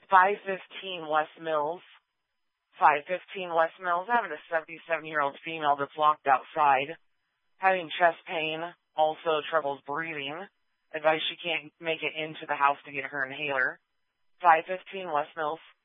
515 West Mills. 515 West Mills, having a 77-year-old female that's locked outside, having chest pain, also troubles breathing. Advice she can't make it into the house to get her inhaler. 515 West Mills.